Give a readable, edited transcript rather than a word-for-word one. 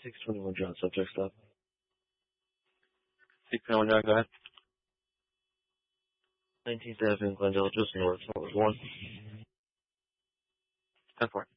621 John, subject stop. 621 John, go ahead. 19th Avenue, Glendale, just north, 1. 10-4.